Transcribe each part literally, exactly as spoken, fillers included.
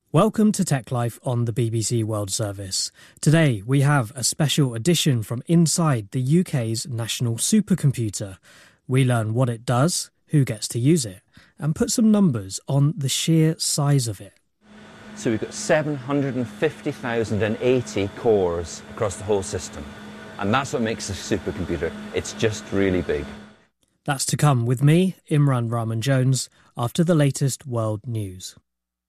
Welcome to Tech Life on the B B C World Service. Today we have a special edition from inside the U K's national supercomputer. We learn what it does, who gets to use it, and put some numbers on the sheer size of it. So we've got seven hundred fifty thousand eighty cores across the whole system. And that's what makes a supercomputer. It's just really big. That's to come with me, Imran Rahman-Jones, after the latest world news.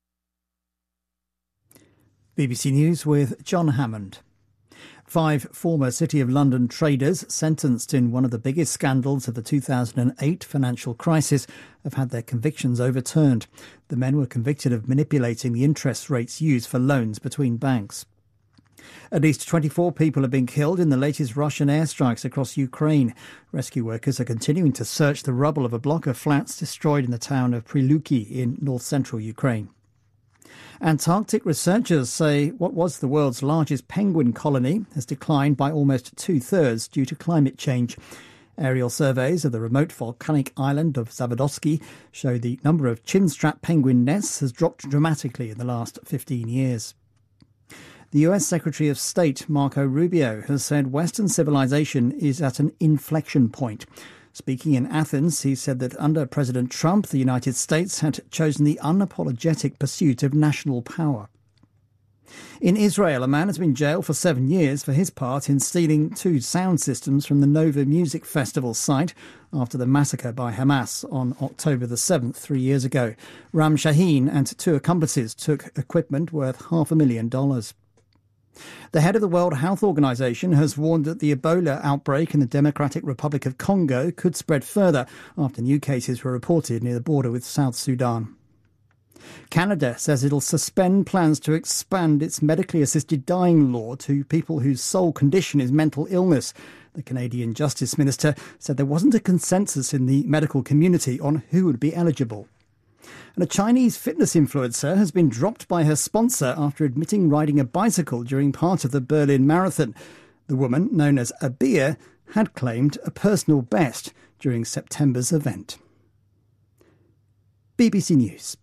B B C News with John Hammond. Five former City of London traders sentenced in one of the biggest scandals of the two thousand eight financial crisis have had their convictions overturned. The men were convicted of manipulating the interest rates used for loans between banks. At least twenty-four people have been killed in the latest Russian airstrikes across Ukraine. Rescue workers are continuing to search the rubble of a block of flats destroyed in the town of Priluki in north-central Ukraine. Antarctic researchers say what was the world's largest penguin colony has declined by almost two-thirds due to climate change. Aerial surveys of the remote volcanic island of Zavodovsky show the number of chinstrap penguin nests has dropped dramatically in the last fifteen years. The U S Secretary of State, Marco Rubio, has said Western civilization is at an inflection point. Speaking in Athens, he said that under President Trump, the United States had chosen the unapologetic pursuit of national power. In Israel, a man has been jailed for seven years for his part in stealing two sound systems from the Nova Music Festival site after the massacre by Hamas on October the seventh, three years ago. Ram Shaheen and two accomplices took equipment worth half a million dollars. The head of the World Health Organization has warned that the Ebola outbreak in the Democratic Republic of Congo could spread further after new cases were reported near the border with South Sudan. Canada says it'll suspend plans to expand its medically assisted dying law to people whose sole condition is mental illness. The Canadian Justice Minister said there wasn't a consensus in the medical community on who would be eligible. And a Chinese fitness influencer has been dropped by her sponsor after admitting riding a bicycle during part of the Berlin Marathon. The woman, known as Abia, had claimed a personal best during September's event. B B C News.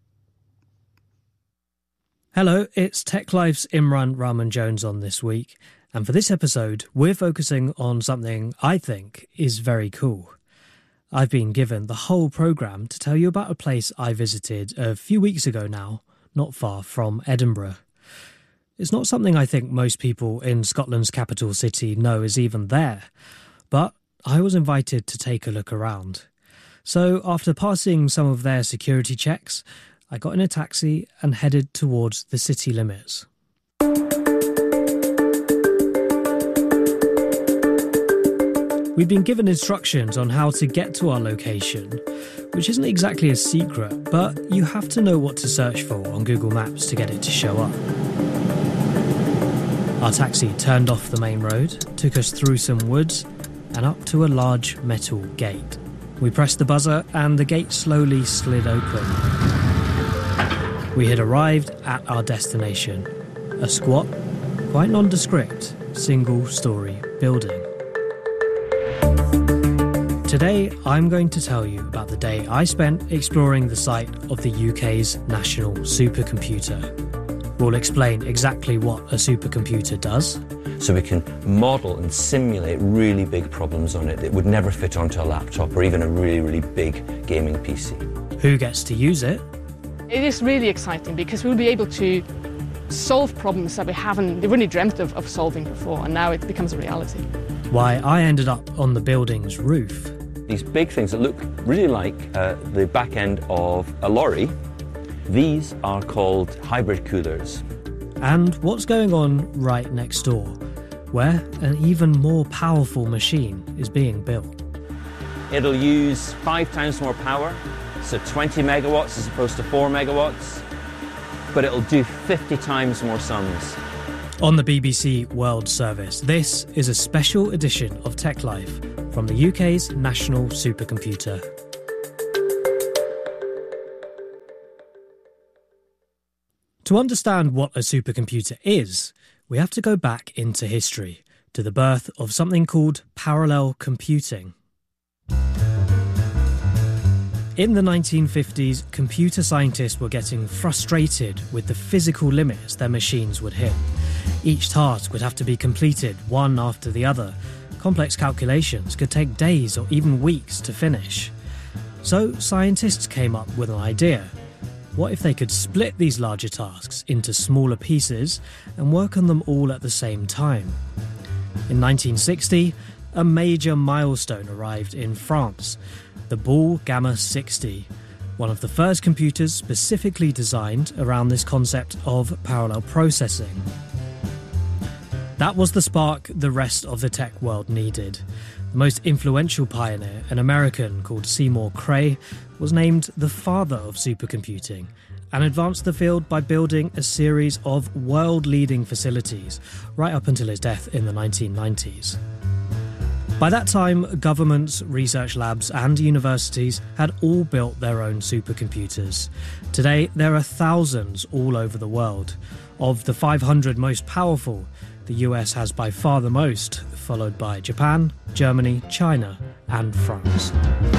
Hello, it's Tech Life's Imran Rahman-Jones on this week. And for this episode, we're focusing on something I think is very cool. I've been given the whole programme to tell you about a place I visited a few weeks ago now, not far from Edinburgh. It's not something I think most people in Scotland's capital city know is even there, but I was invited to take a look around. So after passing some of their security checks, I got in a taxi and headed towards the city limits. We've been given instructions on how to get to our location, which isn't exactly a secret, but you have to know what to search for on Google Maps to get it to show up. Our taxi turned off the main road, took us through some woods and up to a large metal gate. We pressed the buzzer and the gate slowly slid open. We had arrived at our destination, a squat, quite nondescript, single-storey building. Today, I'm going to tell you about the day I spent exploring the site of the U K's national supercomputer. We'll explain exactly what a supercomputer does. So we can model and simulate really big problems on it that would never fit onto a laptop or even a really, really big gaming P C. Who gets to use it? It is really exciting because we'll be able to solve problems that we haven't really dreamt of, of solving before, and now it becomes a reality. Why I ended up on the building's roof. These big things that look really like uh, the back end of a lorry, these are called hybrid coolers. And what's going on right next door, where an even more powerful machine is being built. It'll use five times more power, so twenty megawatts as opposed to four megawatts, but it'll do fifty times more sums. On the B B C World Service, this is a special edition of Tech Life from the U K's national supercomputer. To understand what a supercomputer is, we have to go back into history, to the birth of something called parallel computing. In the nineteen fifties, computer scientists were getting frustrated with the physical limits their machines would hit. Each task would have to be completed one after the other. Complex calculations could take days or even weeks to finish. So scientists came up with an idea. What if they could split these larger tasks into smaller pieces and work on them all at the same time? In nineteen sixty, a major milestone arrived in France, the Ball Gamma sixty, one of the first computers specifically designed around this concept of parallel processing. That was the spark the rest of the tech world needed. The most influential pioneer, an American called Seymour Cray, was named the father of supercomputing and advanced the field by building a series of world-leading facilities right up until his death in the nineteen nineties. By that time, governments, research labs and universities had all built their own supercomputers. Today, there are thousands all over the world. Of the five hundred most powerful, the U S has by far the most, followed by Japan, Germany, China and France.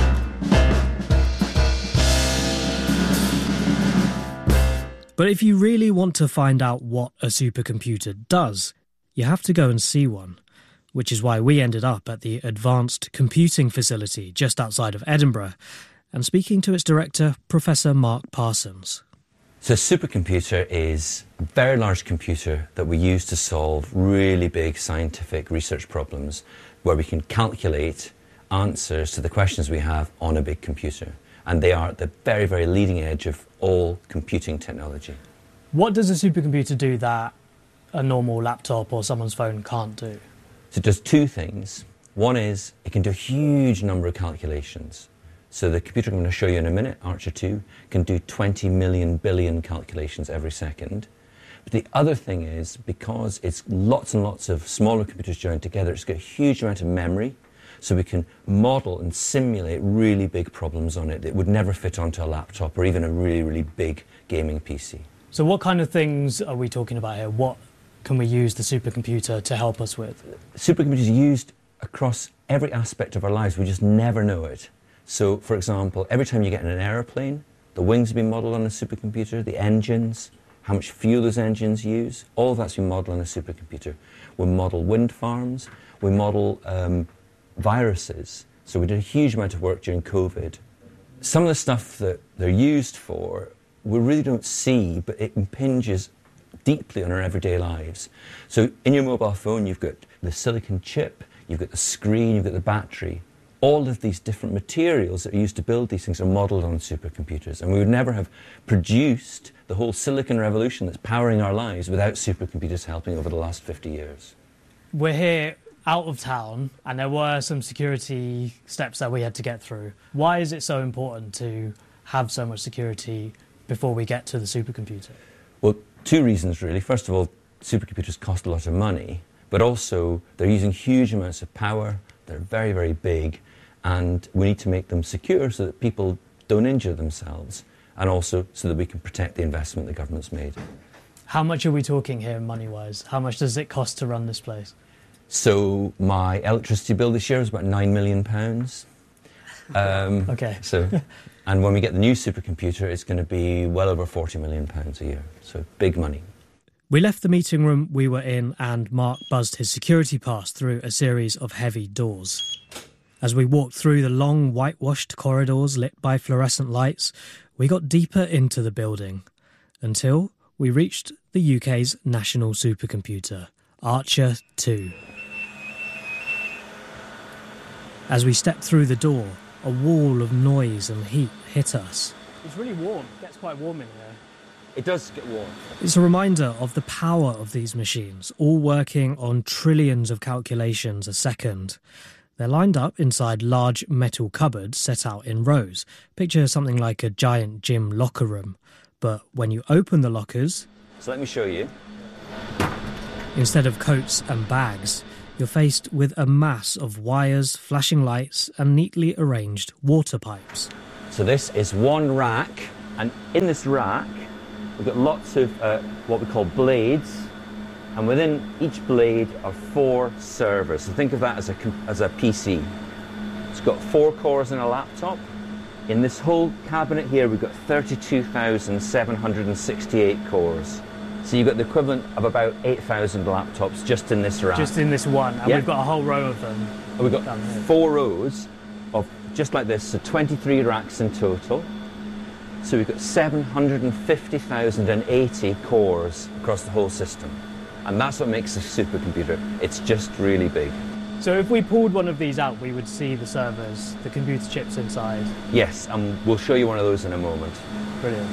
But if you really want to find out what a supercomputer does, you have to go and see one. Which is why we ended up at the Advanced Computing Facility just outside of Edinburgh, and speaking to its director, Professor Mark Parsons. So a supercomputer is a very large computer that we use to solve really big scientific research problems where we can calculate answers to the questions we have on a big computer. And they are at the very, very leading edge of all computing technology. What does a supercomputer do that a normal laptop or someone's phone can't do? So it does two things. One is it can do a huge number of calculations. So the computer I'm going to show you in a minute, Archer two, can do twenty million billion calculations every second. But the other thing is, because it's lots and lots of smaller computers joined together, it's got a huge amount of memory, so we can model and simulate really big problems on it that would never fit onto a laptop or even a really, really big gaming P C. So what kind of things are we talking about here? What can we use the supercomputer to help us with? Supercomputers are used across every aspect of our lives. We just never know it. So, for example, every time you get in an aeroplane, the wings have been modelled on a supercomputer, the engines, how much fuel those engines use, all of that's been modelled on a supercomputer. We model wind farms, we model um, viruses. So we did a huge amount of work during COVID. Some of the stuff that they're used for, we really don't see, but it impinges deeply on our everyday lives. So in your mobile phone, you've got the silicon chip, you've got the screen, you've got the battery. All of these different materials that are used to build these things are modelled on supercomputers. And we would never have produced the whole silicon revolution that's powering our lives without supercomputers helping over the last fifty years. We're here out of town, and there were some security steps that we had to get through. Why is it so important to have so much security before we get to the supercomputer? Well, two reasons really. First of all, supercomputers cost a lot of money, but also they're using huge amounts of power, they're very, very big, and we need to make them secure so that people don't injure themselves, and also so that we can protect the investment the government's made. How much are we talking here money-wise? How much does it cost to run this place? So my electricity bill this year is about nine million pounds. Um, okay. So, and when we get the new supercomputer, it's going to be well over forty million pounds a year. So big money. We left the meeting room we were in and Mark buzzed his security pass through a series of heavy doors. As we walked through the long whitewashed corridors lit by fluorescent lights, we got deeper into the building until we reached the U K's national supercomputer, Archer two. As we stepped through the door, a wall of noise and heat hit us. It's really warm. It gets quite warm in here. It does get warm. It's a reminder of the power of these machines, all working on trillions of calculations a second. They're lined up inside large metal cupboards set out in rows. Picture something like a giant gym locker room. But when you open the lockers... So let me show you. Instead of coats and bags, you're faced with a mass of wires, flashing lights and neatly arranged water pipes. So this is one rack, and in this rack we've got lots of uh, what we call blades, and within each blade are four servers. So think of that as a, as a P C. It's got four cores in a laptop. In this whole cabinet here, we've got thirty-two thousand seven hundred sixty-eight cores. So you've got the equivalent of about eight thousand laptops just in this rack. Just in this one, and yeah. we've got a whole row of them. And we've got four rows of just like this, so twenty-three racks in total. So we've got seven hundred fifty thousand eighty cores across the whole system. And that's what makes a supercomputer. It's just really big. So if we pulled one of these out, we would see the servers, the computer chips inside? Yes, and we'll show you one of those in a moment. Brilliant.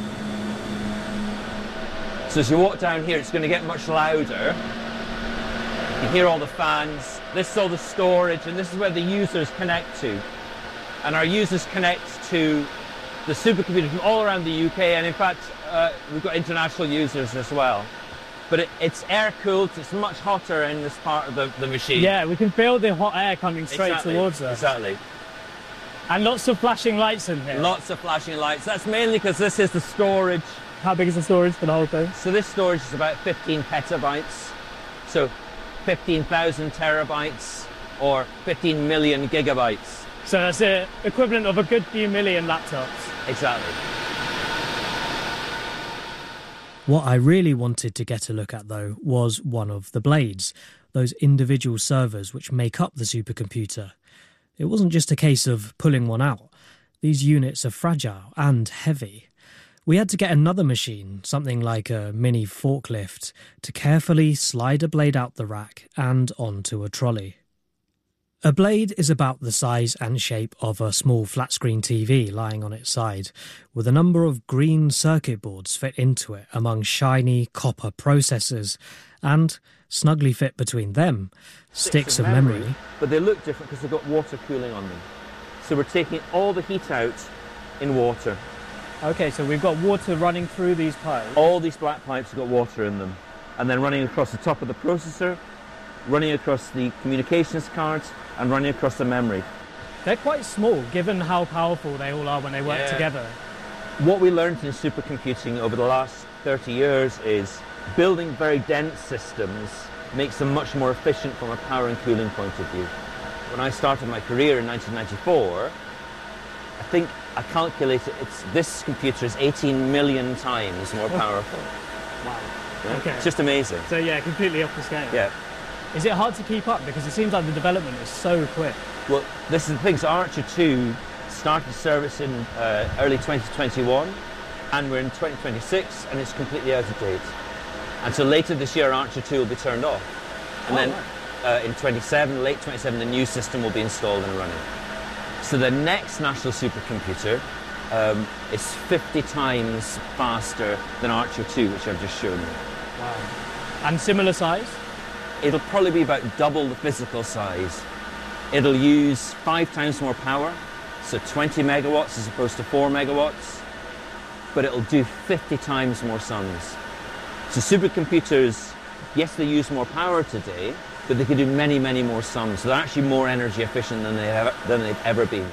So as you walk down here, it's going to get much louder. You can hear all the fans. This is all the storage, and this is where the users connect to. And our users connect to the supercomputer from all around the U K, and in fact, uh, we've got international users as well. But it, it's air-cooled, it's much hotter in this part of the, the machine. Yeah, we can feel the hot air coming straight exactly, towards us. Exactly. And lots of flashing lights in here. Lots of flashing lights. That's mainly because this is the storage. How big is the storage for the whole thing? So this storage is about fifteen petabytes. So fifteen thousand terabytes or fifteen million gigabytes. So that's the equivalent of a good few million laptops. Exactly. What I really wanted to get a look at, though, was one of the blades, those individual servers which make up the supercomputer. It wasn't just a case of pulling one out. These units are fragile and heavy. We had to get another machine, something like a mini forklift, to carefully slide a blade out the rack and onto a trolley. A blade is about the size and shape of a small flat-screen T V lying on its side, with a number of green circuit boards fit into it among shiny copper processors, and, snugly fit between them, sticks, sticks of memory. memory. But they look different because they've got water cooling on them. So we're taking all the heat out in water. Okay, so we've got water running through these pipes. All these black pipes have got water in them. And then running across the top of the processor, running across the communications cards, and running across the memory. They're quite small, given how powerful they all are when they work yeah. together. What we learned in supercomputing over the last thirty years is building very dense systems makes them much more efficient from a power and cooling point of view. When I started my career in nineteen ninety-four, I think I calculated it's, this computer is eighteen million times more powerful. Wow. Yeah? Okay. It's just amazing. So yeah, completely off the scale. Yeah. Is it hard to keep up? Because it seems like the development is so quick. Well, this is the thing. So Archer two started service in uh, early twenty twenty-one, and we're in twenty twenty-six, and it's completely out of date. And so later this year, Archer two will be turned off. And oh, then right. uh, in twenty-seven, late twenty-seven, the new system will be installed and running. So the next national supercomputer um, is fifty times faster than Archer two, which I've just shown you. Wow. And similar size? It'll probably be about double the physical size. It'll use five times more power, so twenty megawatts as opposed to four megawatts, but it'll do fifty times more sums. So supercomputers, yes, they use more power today, but they can do many, many more sums. So they're actually more energy efficient than, they have, than they've ever been.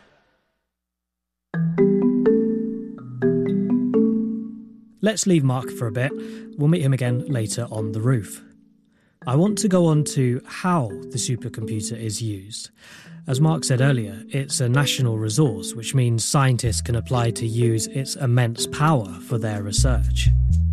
Let's leave Mark for a bit. We'll meet him again later on the roof. I want to go on to how the supercomputer is used. As Mark said earlier, it's a national resource, which means scientists can apply to use its immense power for their research.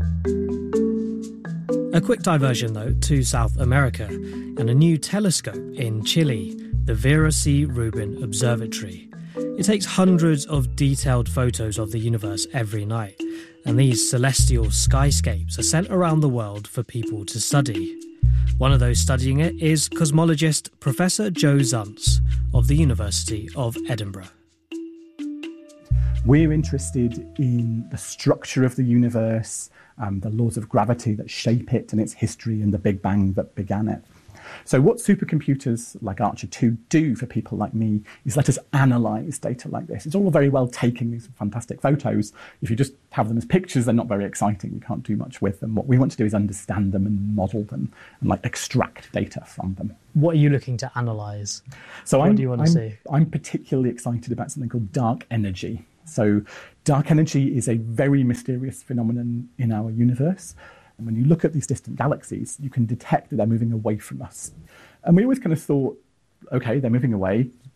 A quick diversion, though, to South America and a new telescope in Chile, the Vera C. Rubin Observatory. It takes hundreds of detailed photos of the universe every night, and these celestial skyscapes are sent around the world for people to study. One of those studying it is cosmologist Professor Joe Zuntz of the University of Edinburgh. We're interested in the structure of the universe, um, the laws of gravity that shape it and its history and the Big Bang that began it. So what supercomputers like Archer two do for people like me is let us analyse data like this. It's all very well taking these fantastic photos. If you just have them as pictures, they're not very exciting. You can't do much with them. What we want to do is understand them and model them and like extract data from them. What are you looking to analyse? So what I'm, do you want to I'm, see? I'm particularly excited about something called dark energy. So dark energy is a very mysterious phenomenon in our universe. And when you look at these distant galaxies, you can detect that they're moving away from us. And we always kind of thought, okay, they're moving away,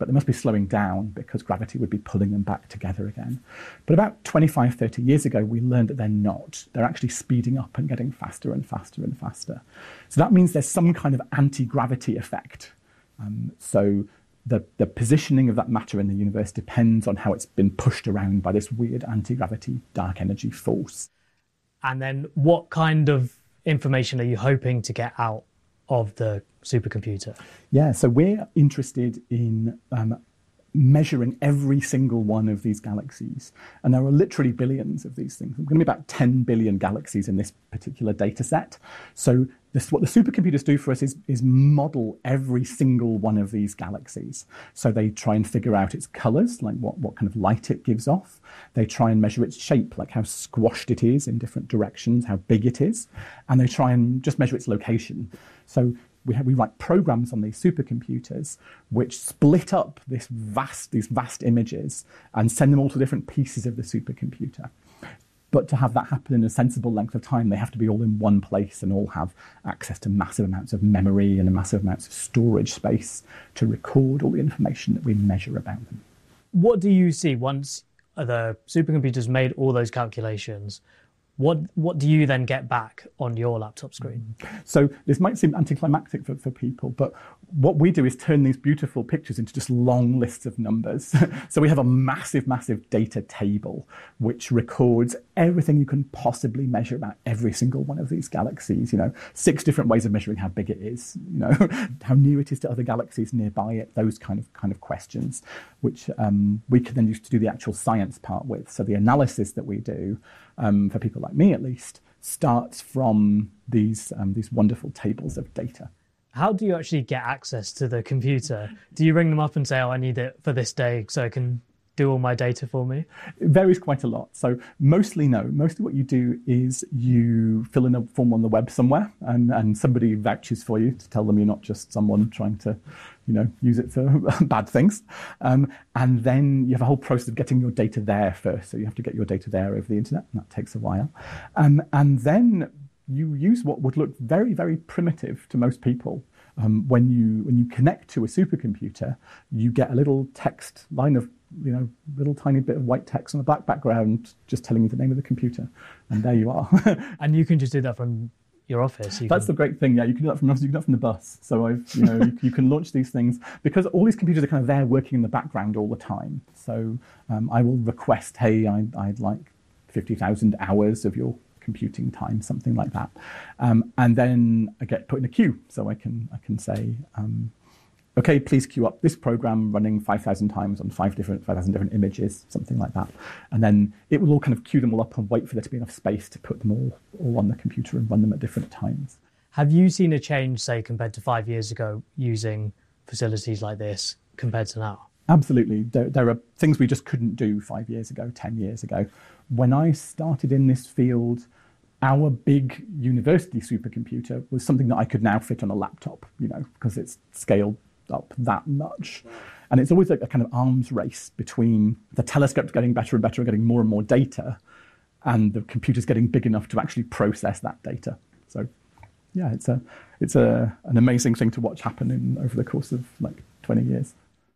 but they must be slowing down because gravity would be pulling them back together again. But about twenty-five, thirty years ago, we learned that they're not. They're actually speeding up and getting faster and faster and faster. So that means there's some kind of anti-gravity effect. Um, so the, the positioning of that matter in the universe depends on how it's been pushed around by this weird anti-gravity dark energy force. And then what kind of information are you hoping to get out of the supercomputer? Yeah, so we're interested in um, measuring every single one of these galaxies. And there are literally billions of these things. There's going to be about ten billion galaxies in this particular data set. So this, what the supercomputers do for us is, is model every single one of these galaxies. So they try and figure out its colors, like what, what kind of light it gives off. They try and measure its shape, like how squashed it is in different directions, how big it is. And they try and just measure its location. So we have, we write programs on these supercomputers which split up this vast, these vast images and send them all to different pieces of the supercomputer. But to have that happen in a sensible length of time, they have to be all in one place and all have access to massive amounts of memory and massive amounts of storage space to record all the information that we measure about them. What do you see once the supercomputers made all those calculations? What what do you then get back on your laptop screen? So this might seem anticlimactic for, for people, but what we do is turn these beautiful pictures into just long lists of numbers. So we have a massive, massive data table which records everything you can possibly measure about every single one of these galaxies. You know, six different ways of measuring how big it is, you know, how near it is to other galaxies nearby it, those kind of kind of questions, which um, we can then use to do the actual science part with. So the analysis that we do, um, for people like me at least, starts from these um, these wonderful tables of data. How do you actually get access to the computer? Do you ring them up and say, oh, I need it for this day so I can do all my data for me? It varies quite a lot. So mostly no. Mostly what you do is you fill in a form on the web somewhere and, and somebody vouches for you to tell them you're not just someone trying to, you know, use it for bad things. Um, and then you have a whole process of getting your data there first. So you have to get your data there over the internet, and that takes a while. Um, and then you use what would look very, very primitive to most people. Um, when you when you connect to a supercomputer, you get a little text line of, you know, little tiny bit of white text on a black background just telling you the name of the computer. And there you are. And you can just do that from your office. You That's can... the great thing. Yeah, you can do that from you can do that from the bus. So I've, you know, you, you can launch these things because all these computers are kind of there working in the background all the time. So um, I will request, hey, I, I'd like fifty thousand hours of your computing time, something like that, um, and then I get put in a queue. So I can I can say, um, okay, please queue up this program running five thousand times on five different five thousand different images, something like that, and then it will all kind of queue them all up and wait for there to be enough space to put them all all on the computer and run them at different times. Have you seen a change, say, compared to five years ago, using facilities like this compared to now? Absolutely. There, there are things we just couldn't do five years ago, ten years ago. When I started in this field, our big university supercomputer was something that I could now fit on a laptop, you know, because it's scaled up that much. And it's always like a kind of arms race between the telescopes getting better and better and getting more and more data and the computers getting big enough to actually process that data. So, yeah, it's a it's a an amazing thing to watch happen in over the course of like twenty years.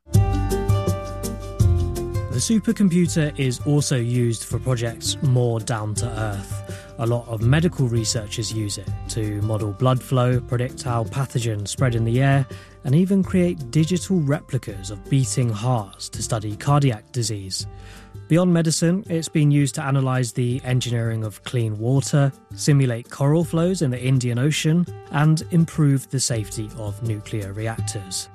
The supercomputer is also used for projects more down to earth. A lot of medical researchers use it to model blood flow, predict how pathogens spread in the air, and even create digital replicas of beating hearts to study cardiac disease. Beyond medicine, it's been used to analyse the engineering of clean water, simulate coral flows in the Indian Ocean, and improve the safety of nuclear reactors.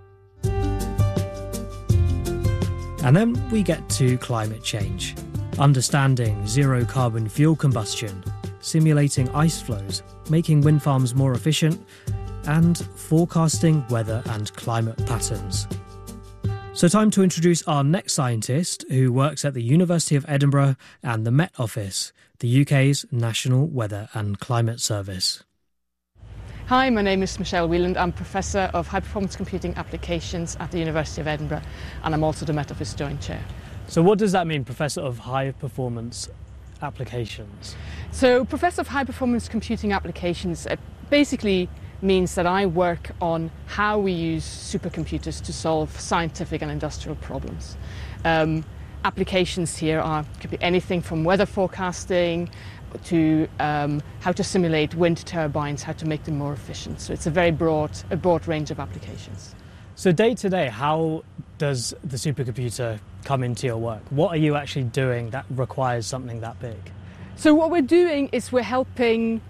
And then we get to climate change. Understanding zero-carbon fuel combustion, simulating ice flows, making wind farms more efficient, and forecasting weather and climate patterns. So time to introduce our next scientist, who works at the University of Edinburgh and the Met Office, the U K's National Weather and Climate Service. Hi, my name is Michelle Wheeland. I'm Professor of High Performance Computing Applications at the University of Edinburgh, and I'm also the Met Office Joint Chair. So what does that mean, Professor of High Performance Applications? So Professor of High Performance Computing Applications, uh, basically means that I work on how we use supercomputers to solve scientific and industrial problems. Um, applications here are could be anything from weather forecasting to um, how to simulate wind turbines, how to make them more efficient. So it's a very broad, a broad range of applications. So day to day, how does the supercomputer come into your work? What are you actually doing that requires something that big? So what we're doing is we're helping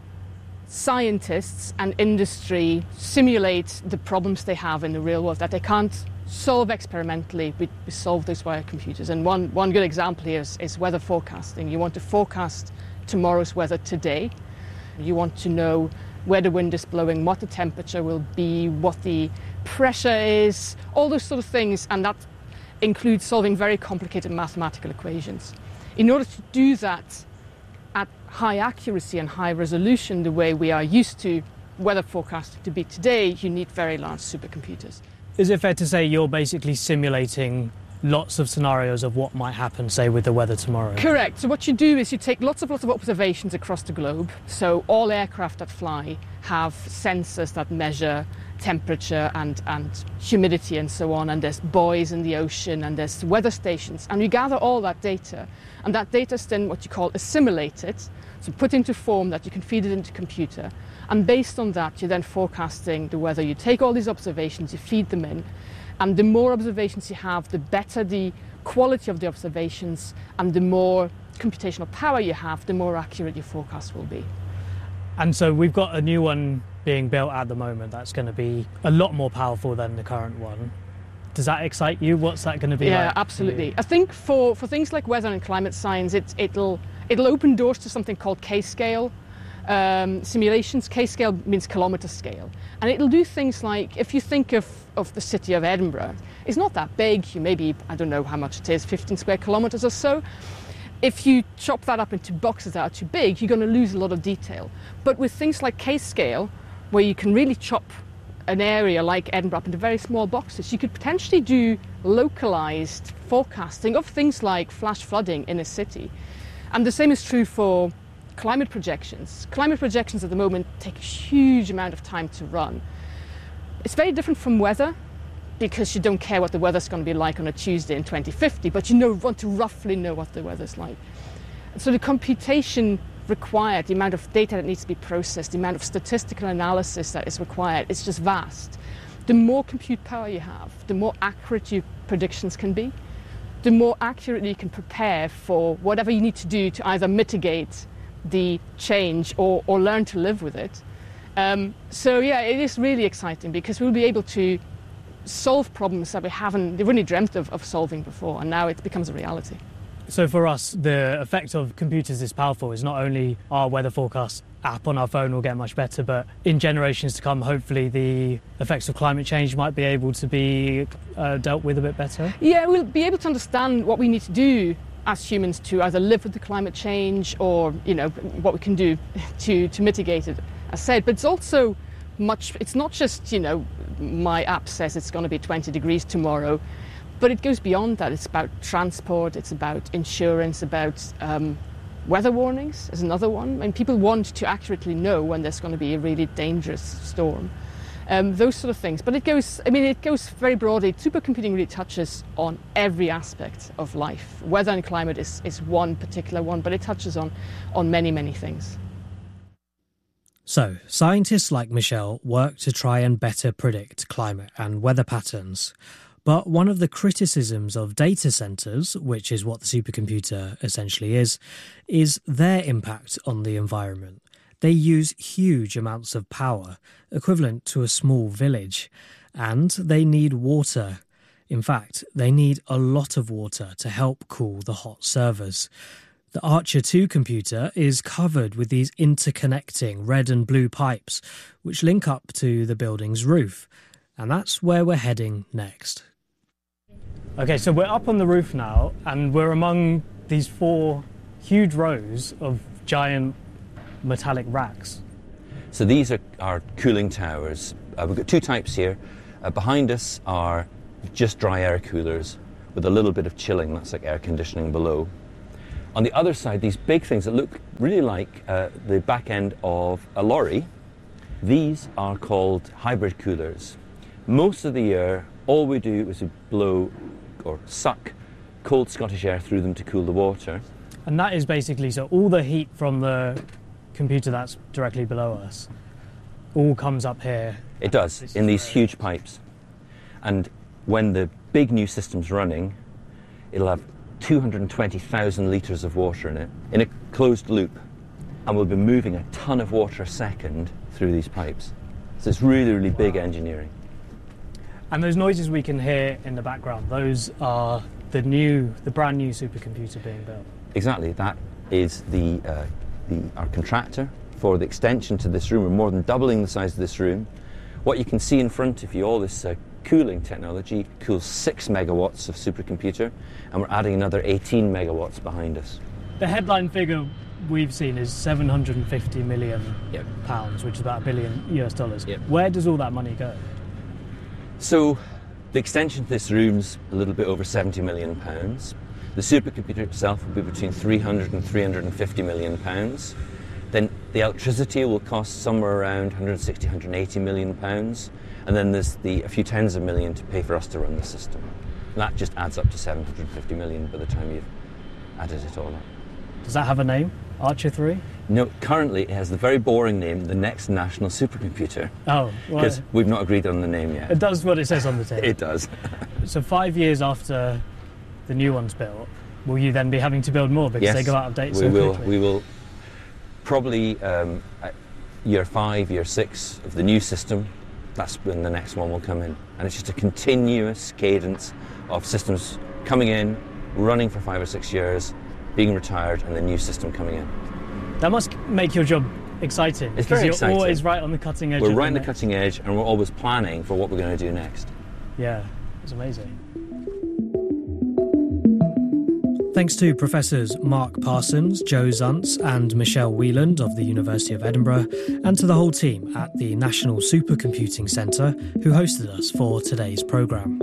scientists and industry simulate the problems they have in the real world that they can't solve experimentally. We, we solve those via computers. And one, one good example here is, is weather forecasting. You want to forecast tomorrow's weather today. You want to know where the wind is blowing, what the temperature will be, what the pressure is, all those sort of things, and that includes solving very complicated mathematical equations. In order to do that at high accuracy and high resolution, the way we are used to weather forecasting to be today, you need very large supercomputers. Is it fair to say you're basically simulating lots of scenarios of what might happen, say, with the weather tomorrow? Correct. So what you do is you take lots of lots of observations across the globe. So all aircraft that fly have sensors that measure temperature and, and humidity and so on, and there's buoys in the ocean, and there's weather stations, and you gather all that data, and that data is then what you call assimilated, so put into form that you can feed it into a computer, and based on that you're then forecasting the weather. You take all these observations, you feed them in, and the more observations you have, the better the quality of the observations, and the more computational power you have, the more accurate your forecast will be. And so we've got a new one being built at the moment that's going to be a lot more powerful than the current one. Does that excite you? What's that going to be yeah, like? Yeah, absolutely. I think for, for things like weather and climate science, it, it'll, it'll open doors to something called K-scale um, simulations. K-scale means kilometre scale. And it'll do things like, if you think of, of the city of Edinburgh, it's not that big. You maybe, I don't know how much it is, fifteen square kilometres or so. If you chop that up into boxes that are too big, you're going to lose a lot of detail. But with things like K-scale, where you can really chop an area like Edinburgh up into very small boxes, you could potentially do localised forecasting of things like flash flooding in a city. And the same is true for climate projections. Climate projections at the moment take a huge amount of time to run. It's very different from weather, because you don't care what the weather's going to be like on a Tuesday in twenty fifty, but you know, want to roughly know what the weather's like. So the computation required, the amount of data that needs to be processed, the amount of statistical analysis that is required, is just vast. The more compute power you have, the more accurate your predictions can be, the more accurately you can prepare for whatever you need to do to either mitigate the change or, or learn to live with it. Um, so yeah, it is really exciting, because we'll be able to solve problems that we haven't they've only dreamt of, of solving before, and now it becomes a reality. So for us, the effect of computers this powerful is not only our weather forecast app on our phone will get much better, but in generations to come, hopefully the effects of climate change might be able to be uh, dealt with a bit better. Yeah, we'll be able to understand what we need to do as humans to either live with the climate change, or, you know, what we can do to, to mitigate it, as said. But it's also much, it's not just, you know, my app says it's going to be twenty degrees tomorrow, but it goes beyond that. It's about transport, it's about insurance, about um, weather warnings is another one. I mean, people want to accurately know when there's going to be a really dangerous storm. Um, those sort of things. But it goes, I mean, it goes very broadly. Supercomputing really touches on every aspect of life. Weather and climate is, is one particular one, but it touches on, on many, many things. So, scientists like Michelle work to try and better predict climate and weather patterns. But one of the criticisms of data centres, which is what the supercomputer essentially is, is their impact on the environment. They use huge amounts of power, equivalent to a small village, and they need water. In fact, they need a lot of water to help cool the hot servers. The Archer two computer is covered with these interconnecting red and blue pipes, which link up to the building's roof. And that's where we're heading next. Okay, so we're up on the roof now, and we're among these four huge rows of giant metallic racks. So these are our cooling towers. Uh, we've got two types here. Uh, behind us are just dry air coolers with a little bit of chilling. That's like air conditioning below. On the other side, these big things that look really like uh, the back end of a lorry, These are called hybrid coolers. Most of the year, all we do is we blow or suck cold Scottish air through them to cool the water. And that is basically, so all the heat from the computer that's directly below us all comes up here. It does, in these huge pipes. And when the big new system's running, it'll have two hundred twenty thousand litres of water in it, in a closed loop. And we'll be moving a ton of water a second through these pipes. So it's really, really big engineering. And those noises we can hear in the background, those are the new, the brand new supercomputer being built. Exactly, that is the, uh, the our contractor for the extension to this room. We're more than doubling the size of this room. What you can see in front of you, all this uh, cooling technology, cools six megawatts of supercomputer, and we're adding another eighteen megawatts behind us. The headline figure we've seen is seven hundred fifty million Yep. pounds, which is about a billion U S dollars. Yep. Where does all that money go? So the extension to this room's a little bit over seventy million pounds. The supercomputer itself will be between three hundred and three hundred fifty million pounds. Then the electricity will cost somewhere around one hundred sixty, one hundred eighty million pounds. And then there's the, a few tens of million to pay for us to run the system. And that just adds up to seven hundred fifty million by the time you've added it all up. Does that have a name? Archer three? No, currently it has the very boring name, the Next National Supercomputer. Oh, well, Because we've not agreed on the name yet. it does what it says on the tin. It does. So five years after the new one's built, will you then be having to build more because Yes, they go out of date we so will. quickly? We will probably um, at year five, year six of the new system. That's when the next one will come in, and it's just a continuous cadence of systems coming in, running for five or six years, being retired, and the new system coming in. That must make your job exciting. It's because very you're exciting. always right on the cutting edge. We're of right on the next- cutting edge, and we're always planning for what we're going to do next. Yeah, it's amazing. Thanks to Professors Mark Parsons, Joe Zuntz and Michelle Wheeland of the University of Edinburgh, and to the whole team at the National Supercomputing Centre who hosted us for today's programme.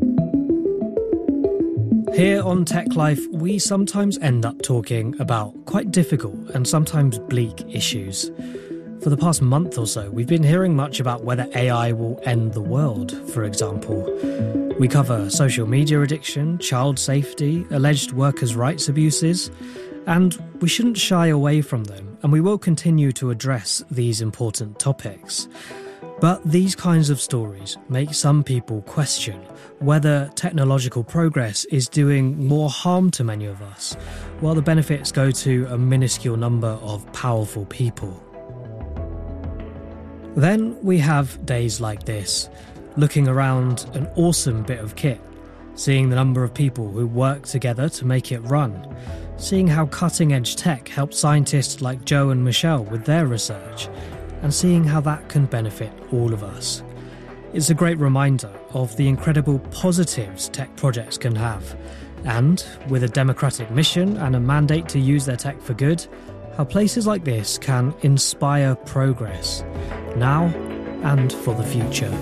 Here on Tech Life, we sometimes end up talking about quite difficult and sometimes bleak issues. For the past month or so, we've been hearing much about whether A I will end the world, for example. We cover social media addiction, child safety, alleged workers' rights abuses, and we shouldn't shy away from them, and we will continue to address these important topics. But these kinds of stories make some people question whether technological progress is doing more harm to many of us, while the benefits go to a minuscule number of powerful people. Then we have days like this, looking around an awesome bit of kit, seeing the number of people who work together to make it run, seeing how cutting-edge tech helped scientists like Joe and Michelle with their research, and seeing how that can benefit all of us. It's a great reminder of the incredible positives tech projects can have, and, with a democratic mission and a mandate to use their tech for good, how places like this can inspire progress, now and for the future.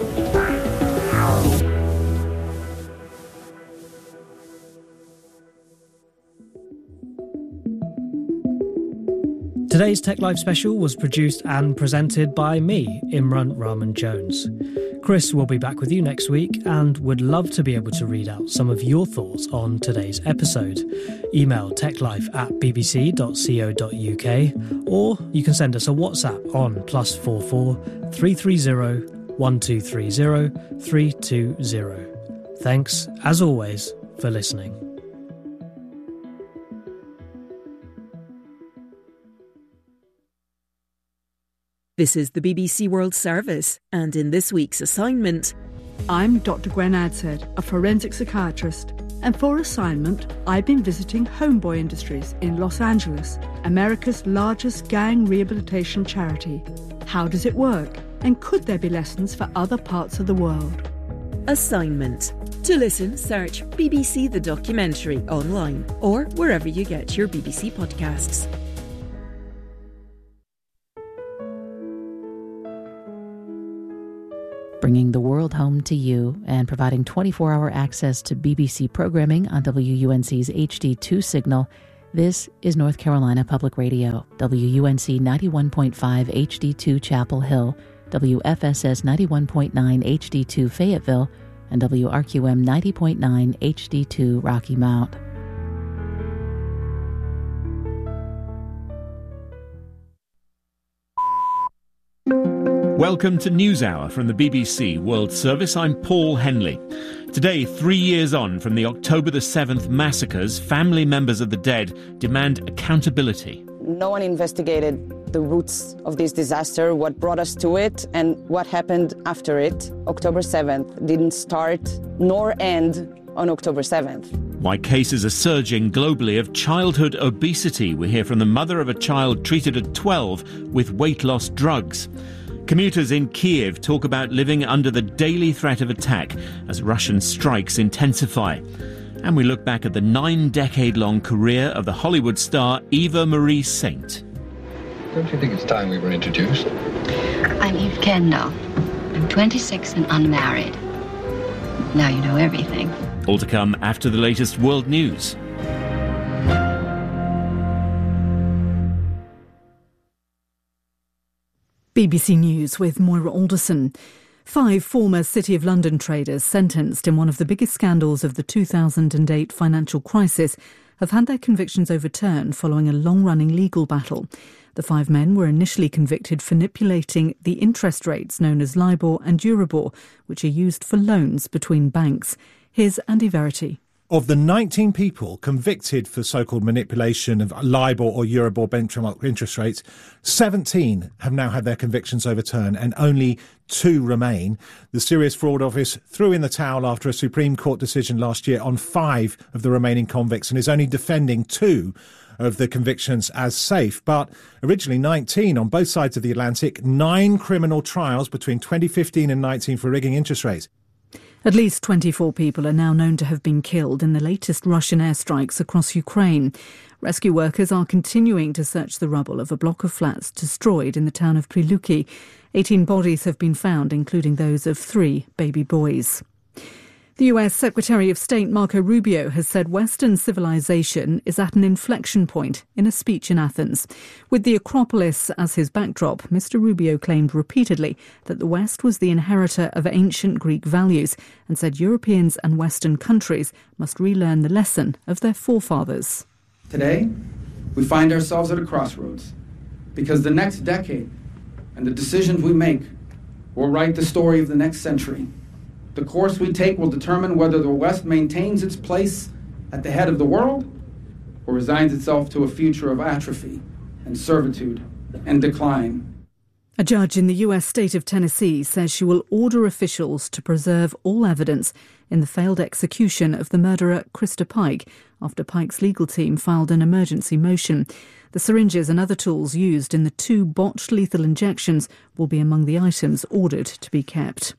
Today's Tech Life special was produced and presented by me, Imran Rahman Jones. Chris will be back with you next week and would love to be able to read out some of your thoughts on today's episode. Email techlife at bbc dot co dot uk, or you can send us a WhatsApp on plus four four three three zero one two three zero three two zero. Thanks, as always, for listening. This is the B B C World Service, and in this week's assignment... I'm Doctor Gwen Adshead, a forensic psychiatrist, and for assignment, I've been visiting Homeboy Industries in Los Angeles, America's largest gang rehabilitation charity. How does it work? And could there be lessons for other parts of the world? Assignment. To listen, search B B C The Documentary online or wherever you get your B B C podcasts. Bringing the world home to you and providing twenty-four hour access to B B C programming on W U N C's H D two signal, This is North Carolina Public Radio, W U N C ninety-one point five H D two Chapel Hill, W F S S ninety-one point nine H D two Fayetteville, and W R Q M ninety point nine H D two Rocky Mount. Welcome to NewsHour from the B B C World Service. I'm Paul Henley. Today, three years on from the October the seventh massacres, family members of the dead demand accountability. No one investigated the roots of this disaster, what brought us to it, and what happened after it. October seventh didn't start nor end on October seventh. Why cases are surging globally of childhood obesity. We hear from the mother of a child treated at twelve with weight loss drugs. Commuters in Kiev talk about living under the daily threat of attack as Russian strikes intensify. And we look back at the nine-decade-long career of the Hollywood star Eva Marie Saint. Don't you think it's time we were introduced? I'm Eve Kendall. I'm twenty-six and unmarried. Now you know everything. All to come after the latest world news. B B C News with Moira Alderson. Five former City of London traders sentenced in one of the biggest scandals of the two thousand eight financial crisis have had their convictions overturned following a long-running legal battle. The five men were initially convicted for manipulating the interest rates known as LIBOR and Euribor, which are used for loans between banks. Here's Andy Verity. Of the nineteen people convicted for so-called manipulation of LIBOR or Euribor benchmark interest rates, seventeen have now had their convictions overturned and only two remain. The Serious Fraud Office threw in the towel after a Supreme Court decision last year on five of the remaining convicts and is only defending two of the convictions as safe. But originally nineteen on both sides of the Atlantic, nine criminal trials between twenty fifteen and nineteen for rigging interest rates. At least twenty-four people are now known to have been killed in the latest Russian airstrikes across Ukraine. Rescue workers are continuing to search the rubble of a block of flats destroyed in the town of Priluki. eighteen bodies have been found, including those of three baby boys. The U S Secretary of State Marco Rubio has said Western civilization is at an inflection point in a speech in Athens. With the Acropolis as his backdrop, Mister Rubio claimed repeatedly that the West was the inheritor of ancient Greek values and said Europeans and Western countries must relearn the lesson of their forefathers. Today, we find ourselves at a crossroads because the next decade and the decisions we make will write the story of the next century. The course we take will determine whether the West maintains its place at the head of the world or resigns itself to a future of atrophy and servitude and decline. A judge in the U S state of Tennessee says she will order officials to preserve all evidence in the failed execution of the murderer Krista Pike after Pike's legal team filed an emergency motion. The syringes and other tools used in the two botched lethal injections will be among the items ordered to be kept.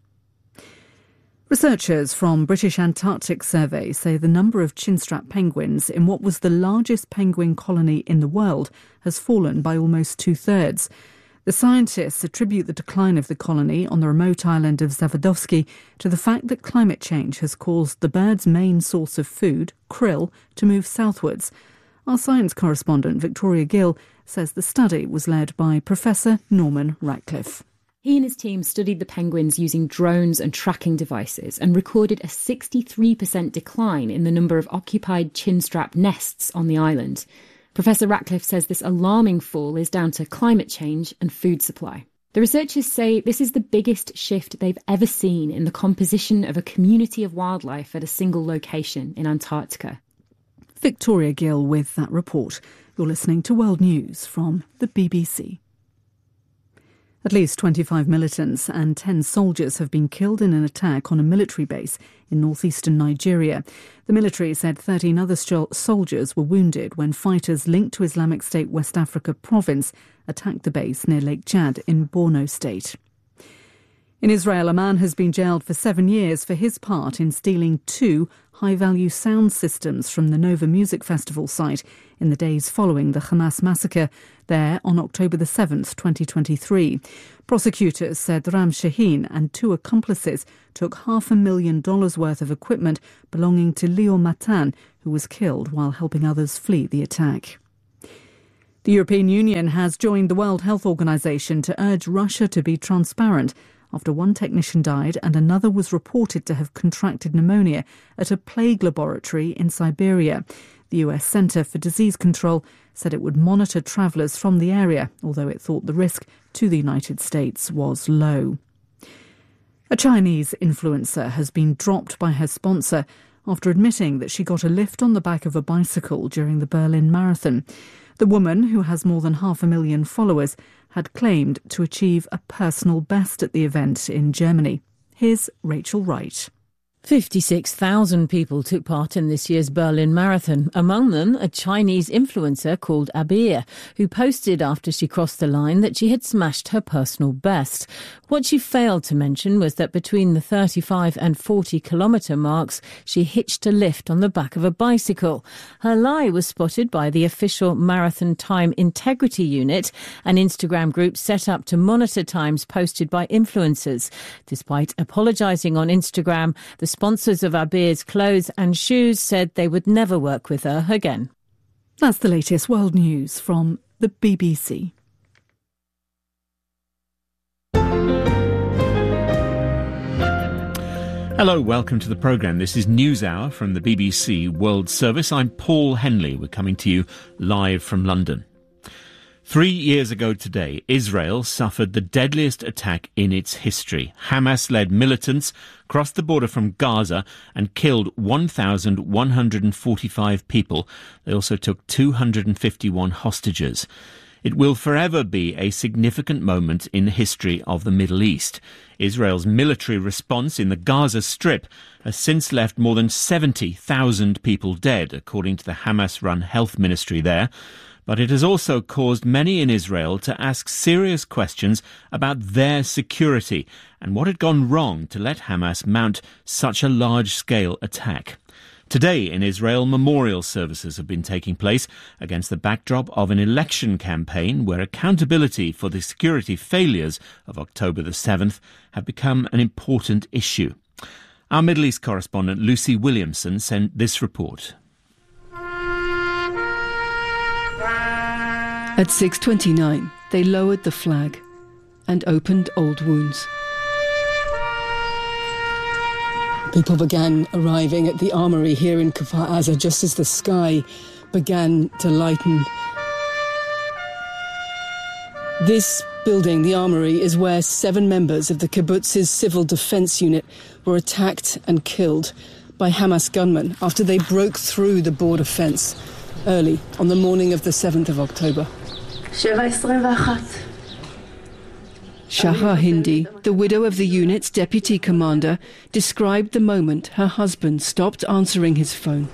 Researchers from British Antarctic Survey say the number of chinstrap penguins in what was the largest penguin colony in the world has fallen by almost two-thirds. The scientists attribute the decline of the colony on the remote island of Zavadovsky to the fact that climate change has caused the bird's main source of food, krill, to move southwards. Our science correspondent Victoria Gill says the study was led by Professor Norman Ratcliffe. He and his team studied the penguins using drones and tracking devices and recorded a sixty-three percent decline in the number of occupied chinstrap nests on the island. Professor Ratcliffe says this alarming fall is down to climate change and food supply. The researchers say this is the biggest shift they've ever seen in the composition of a community of wildlife at a single location in Antarctica. Victoria Gill with that report. You're listening to World News from the B B C. At least twenty-five militants and ten soldiers have been killed in an attack on a military base in northeastern Nigeria. The military said thirteen other soldiers were wounded when fighters linked to Islamic State West Africa province attacked the base near Lake Chad in Borno State. In Israel, a man has been jailed for seven years for his part in stealing two high-value sound systems from the Nova Music Festival site in the days following the Hamas massacre there on October the seventh, twenty twenty-three. Prosecutors said Ram Shaheen and two accomplices took half a million dollars worth of equipment belonging to Leo Matan, who was killed while helping others flee the attack. The European Union has joined the World Health Organization to urge Russia to be transparent after one technician died and another was reported to have contracted pneumonia at a plague laboratory in Siberia. The U S Centre for Disease Control said it would monitor travellers from the area, although it thought the risk to the United States was low. A Chinese influencer has been dropped by her sponsor after admitting that she got a lift on the back of a bicycle during the Berlin Marathon. The woman, who has more than half a million followers, had claimed to achieve a personal best at the event in Germany. Here's Rachel Wright. fifty-six thousand people took part in this year's Berlin Marathon, among them a Chinese influencer called Abir, who posted after she crossed the line that she had smashed her personal best. What she failed to mention was that between the thirty-five and forty kilometre marks, she hitched a lift on the back of a bicycle. Her lie was spotted by the official Marathon Time Integrity Unit, an Instagram group set up to monitor times posted by influencers. Despite apologising on Instagram, the sponsors of Abir's clothes and shoes said they would never work with her again. That's the latest world news from the B B C. Hello, welcome to the programme. This is NewsHour from the B B C World Service. I'm Paul Henley. We're coming to you live from London. Three years ago today, Israel suffered the deadliest attack in its history. Hamas-led militants crossed the border from Gaza and killed one thousand one hundred forty-five people. They also took two hundred fifty-one hostages. It will forever be a significant moment in the history of the Middle East. Israel's military response in the Gaza Strip has since left more than seventy thousand people dead, according to the Hamas-run health ministry there. But it has also caused many in Israel to ask serious questions about their security and what had gone wrong to let Hamas mount such a large-scale attack. Today in Israel, memorial services have been taking place against the backdrop of an election campaign where accountability for the security failures of October the seventh have become an important issue. Our Middle East correspondent Lucy Williamson sent this report. At six twenty-nine, they lowered the flag and opened old wounds. People began arriving at the armoury here in Kfar Aza just as the sky began to lighten. This building, the armoury, is where seven members of the kibbutz's civil defence unit were attacked and killed by Hamas gunmen after they broke through the border fence early on the morning of the seventh of October. Shahar Hindi, the widow of the unit's deputy commander, described the moment her husband stopped answering his phone.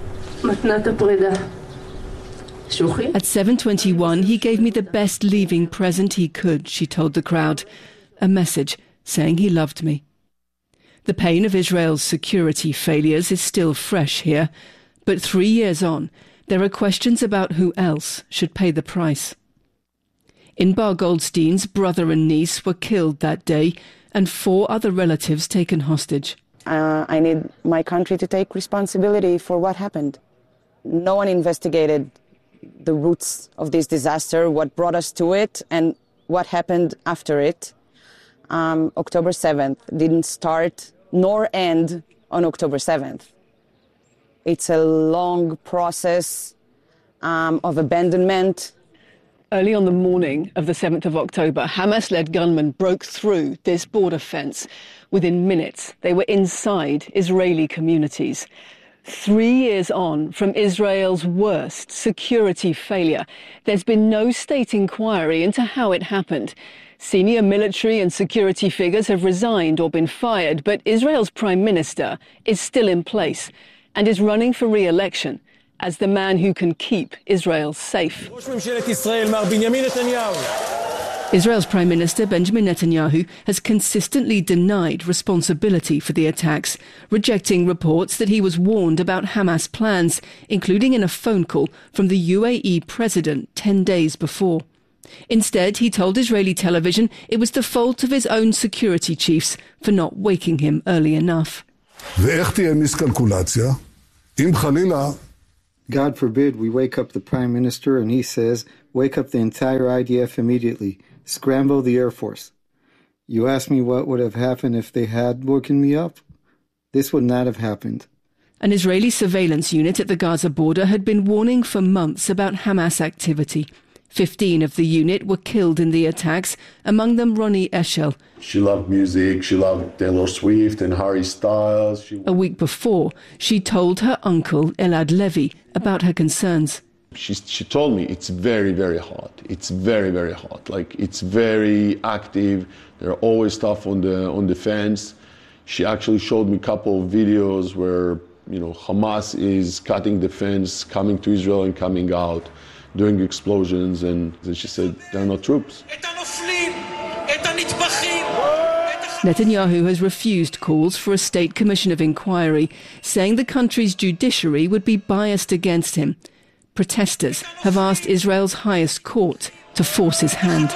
At seven twenty-one, he gave me the best leaving present he could, she told the crowd, a message saying he loved me. The pain of Israel's security failures is still fresh here, but three years on, there are questions about who else should pay the price. Inbar Goldstein's brother and niece were killed that day, and four other relatives taken hostage. Uh, I need my country to take responsibility for what happened. No one investigated the roots of this disaster, what brought us to it, and what happened after it. Um, October seventh didn't start nor end on October seventh. It's a long process um, of abandonment. Early on the morning of the seventh of October, Hamas-led gunmen broke through this border fence. Within minutes, they were inside Israeli communities. Three years on from Israel's worst security failure, there's been no state inquiry into how it happened. Senior military and security figures have resigned or been fired, but Israel's prime minister is still in place and is running for re-election as the man who can keep Israel safe. Israel's Prime Minister Benjamin Netanyahu has consistently denied responsibility for the attacks, rejecting reports that he was warned about Hamas plans, including in a phone call from the U A E president ten days before. Instead, he told Israeli television it was the fault of his own security chiefs for not waking him early enough. God forbid we wake up the Prime Minister and he says, wake up the entire I D F immediately. Scramble the Air Force. You ask me what would have happened if they had woken me up? This would not have happened. An Israeli surveillance unit at the Gaza border had been warning for months about Hamas activity. Fifteen of the unit were killed in the attacks, among them Ronnie Eshel. She loved music, she loved Taylor Swift and Harry Styles. She... A week before, she told her uncle, Elad Levy, about her concerns. She, she told me it's very, very hot. It's very, very hot. Like, it's very active. There are always stuff on the on the fence. She actually showed me a couple of videos where, you know, Hamas is cutting the fence, coming to Israel and coming out, doing explosions, and then she said, there are no troops. Netanyahu has refused calls for a state commission of inquiry, saying the country's judiciary would be biased against him. Protesters have asked Israel's highest court to force his hand.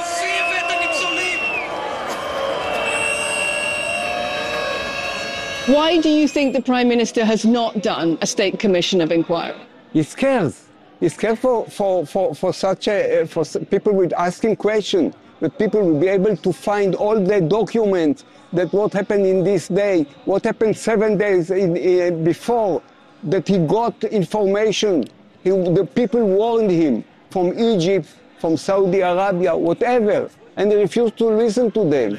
Why do you think the Prime Minister has not done a state commission of inquiry? He's scared. He's scared for, for, for, for such a, for people with asking questions, that people will be able to find all the documents that what happened in this day, what happened seven days in, in, before, that he got information. He, the people warned him from Egypt, from Saudi Arabia, whatever, and he refused to listen to them.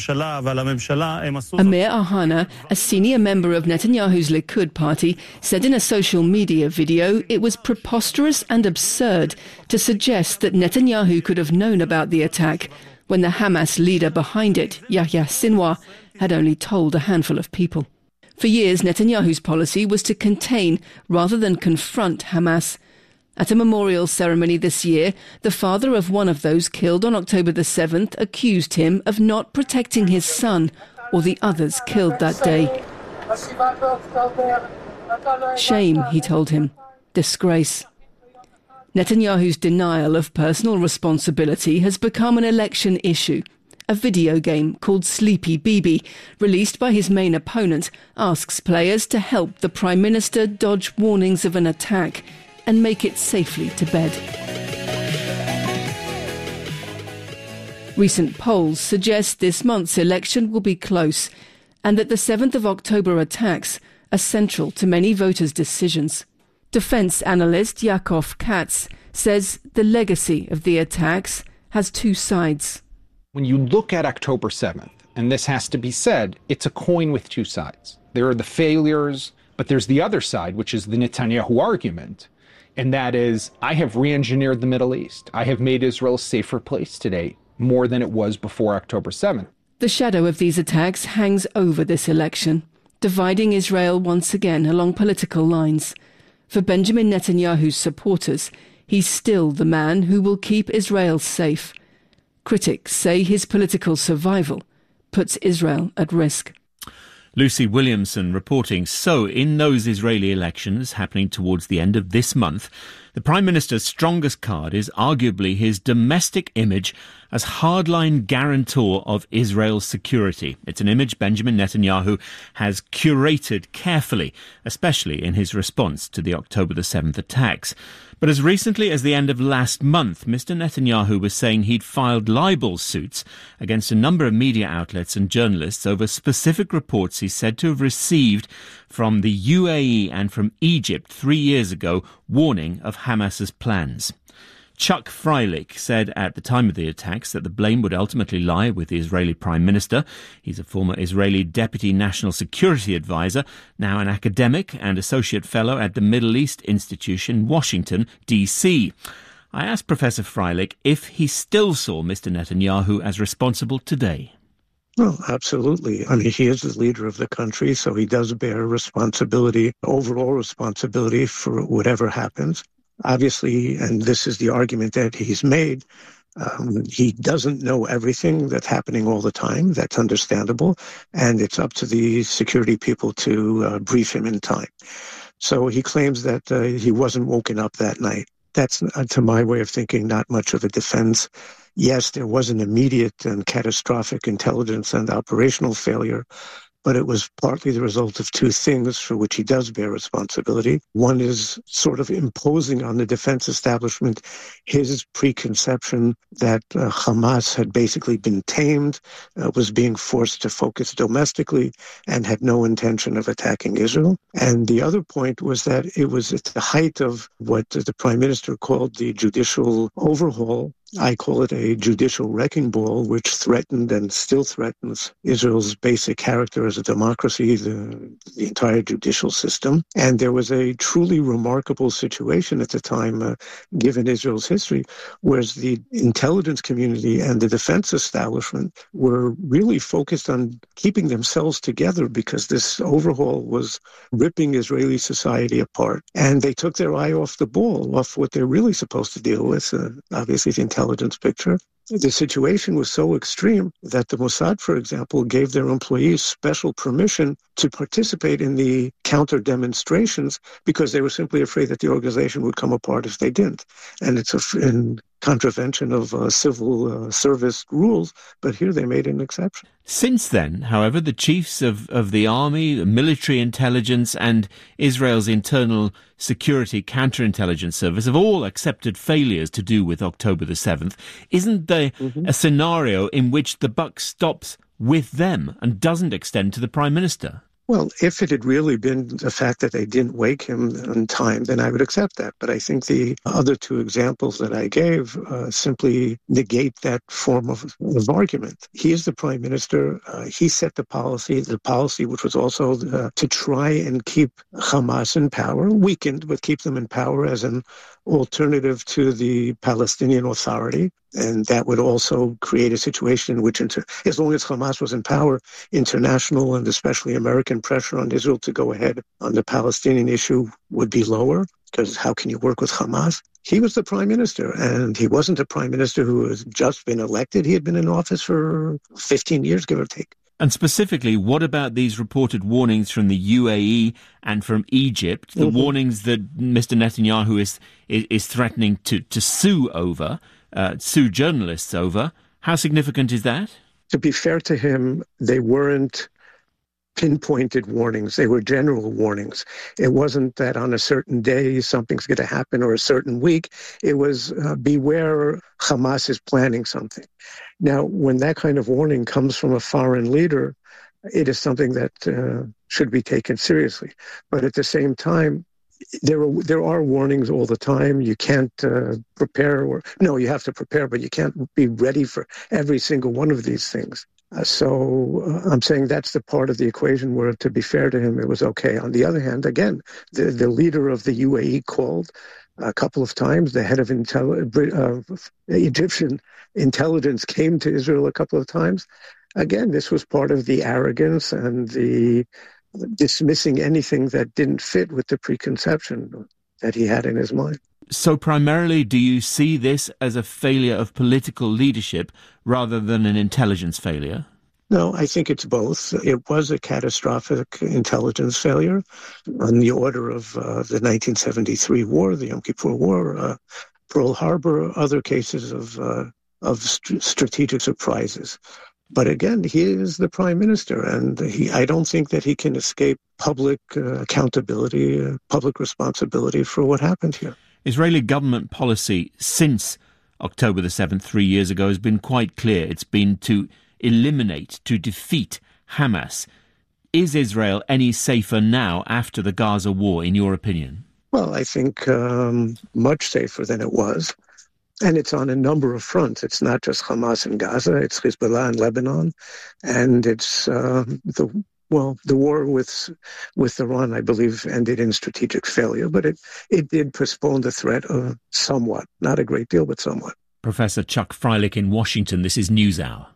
Amir Ohana, a senior member of Netanyahu's Likud party, said in a social media video it was preposterous and absurd to suggest that Netanyahu could have known about the attack when the Hamas leader behind it, Yahya Sinwar, had only told a handful of people. For years, Netanyahu's policy was to contain rather than confront Hamas. At a memorial ceremony this year, the father of one of those killed on October the seventh accused him of not protecting his son or the others killed that day. Shame, he told him. Disgrace. Netanyahu's denial of personal responsibility has become an election issue. A video game called Sleepy Bibi, released by his main opponent, asks players to help the Prime Minister dodge warnings of an attack and make it safely to bed. Recent polls suggest this month's election will be close and that the seventh of October attacks are central to many voters' decisions. Defence analyst Yaakov Katz says the legacy of the attacks has two sides. When you look at October seventh, and this has to be said, it's a coin with two sides. There are the failures, but there's the other side, which is the Netanyahu argument, and that is, I have re-engineered the Middle East. I have made Israel a safer place today, more than it was before October seventh. The shadow of these attacks hangs over this election, dividing Israel once again along political lines. For Benjamin Netanyahu's supporters, he's still the man who will keep Israel safe. Critics say his political survival puts Israel at risk. Lucy Williamson reporting. So, in those Israeli elections happening towards the end of this month, the Prime Minister's strongest card is arguably his domestic image as hardline guarantor of Israel's security. It's an image Benjamin Netanyahu has curated carefully, especially in his response to the October the seventh attacks. But as recently as the end of last month, Mister Netanyahu was saying he'd filed libel suits against a number of media outlets and journalists over specific reports he's said to have received from the U A E and from Egypt three years ago, warning of Hamas's plans. Chuck Freilich said at the time of the attacks that the blame would ultimately lie with the Israeli Prime Minister. He's a former Israeli Deputy National Security Advisor, now an academic and associate fellow at the Middle East Institute in Washington, D C. I asked Professor Freilich if he still saw Mister Netanyahu as responsible today. Well, absolutely. I mean, he is the leader of the country, so he does bear responsibility, overall responsibility for whatever happens. Obviously, and this is the argument that he's made, Um, he doesn't know everything that's happening all the time. That's understandable. And it's up to the security people to uh, brief him in time. So he claims that uh, he wasn't woken up that night. That's, uh, to my way of thinking, not much of a defense. Yes, there was an immediate and catastrophic intelligence and operational failure, but it was partly the result of two things for which he does bear responsibility. One is sort of imposing on the defense establishment his preconception that uh, Hamas had basically been tamed, uh, was being forced to focus domestically, and had no intention of attacking Israel. And the other point was that it was at the height of what the Prime Minister called the judicial overhaul. I call it a judicial wrecking ball, which threatened and still threatens Israel's basic character as a democracy, the, the entire judicial system. And there was a truly remarkable situation at the time, uh, given Israel's history, whereas the intelligence community and the defense establishment were really focused on keeping themselves together because this overhaul was ripping Israeli society apart. And they took their eye off the ball, off what they're really supposed to deal with, uh, obviously the intelligence picture. The situation was so extreme that the Mossad, for example, gave their employees special permission to participate in the counter demonstrations because they were simply afraid that the organization would come apart if they didn't. And it's a, in contravention of uh, civil uh, service rules, but here they made an exception. Since then, however, the chiefs of, of the army, military intelligence and Israel's internal security counterintelligence service have all accepted failures to do with October the seventh. Isn't there mm-hmm. a scenario in which the buck stops with them and doesn't extend to the Prime Minister? Well, if it had really been the fact that they didn't wake him in time, then I would accept that. But I think the other two examples that I gave uh, simply negate that form of, of argument. He is the prime minister. Uh, he set the policy, the policy which was also uh, to try and keep Hamas in power, weakened, but keep them in power as an alternative to the Palestinian Authority. And that would also create a situation in which, inter- as long as Hamas was in power, international and especially American pressure on Israel to go ahead on the Palestinian issue would be lower, because how can you work with Hamas? He was the prime minister, and he wasn't a prime minister who had just been elected. He had been in office for fifteen years, give or take. And specifically, what about these reported warnings from the U A E and from Egypt, the mm-hmm. warnings that Mister Netanyahu is is, is threatening to, to sue over, uh, sue journalists over? How significant is that? To be fair to him, they weren't pinpointed warnings. They were general warnings. It wasn't that on a certain day something's going to happen or a certain week. It was uh, beware, Hamas is planning something. Now, when that kind of warning comes from a foreign leader, it is something that uh, should be taken seriously. But at the same time, there are, there are warnings all the time. You can't uh, prepare, or no, you have to prepare, but you can't be ready for every single one of these things. Uh, so uh, I'm saying that's the part of the equation where, to be fair to him, it was okay. On the other hand, again, the, the leader of the U A E called a couple of times. The head of intel- uh, Egyptian intelligence came to Israel a couple of times. Again, this was part of the arrogance and the dismissing anything that didn't fit with the preconception that he had in his mind. So primarily, do you see this as a failure of political leadership rather than an intelligence failure? No, I think it's both. It was a catastrophic intelligence failure on the order of uh, the nineteen seventy-three war, the Yom Kippur War, uh, Pearl Harbor, other cases of uh, of st- strategic surprises. But again, he is the prime minister, and he, I don't think that he can escape public uh, accountability, uh, public responsibility for what happened here. Israeli government policy since October the seventh, three years ago, has been quite clear. It's been to eliminate, to defeat Hamas. Is Israel any safer now after the Gaza war, in your opinion? Well, I think um, much safer than it was. And it's on a number of fronts. It's not just Hamas in Gaza, it's Hezbollah in Lebanon, and it's uh, the Well, the war with with Iran, I believe, ended in strategic failure, but it, it did postpone the threat uh, somewhat. Not a great deal, but somewhat. Professor Chuck Freilich in Washington. This is NewsHour.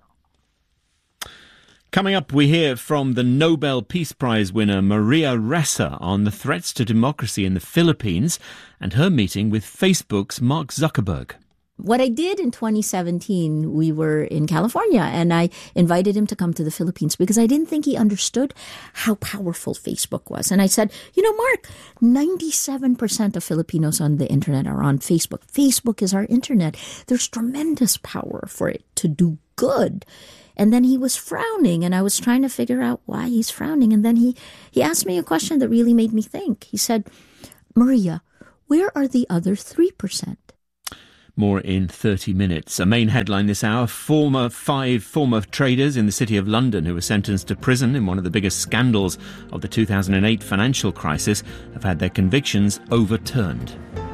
Coming up, we hear from the Nobel Peace Prize winner Maria Ressa on the threats to democracy in the Philippines and her meeting with Facebook's Mark Zuckerberg. What I did in twenty seventeen, we were in California, and I invited him to come to the Philippines because I didn't think he understood how powerful Facebook was. And I said, you know, Mark, ninety-seven percent of Filipinos on the internet are on Facebook. Facebook is our internet. There's tremendous power for it to do good. And then he was frowning, and I was trying to figure out why he's frowning. And then he, he asked me a question that really made me think. He said, Maria, where are the other three percent? More in thirty minutes. A main headline this hour, former five former traders in the City of London who were sentenced to prison in one of the biggest scandals of the two thousand eight financial crisis have had their convictions overturned.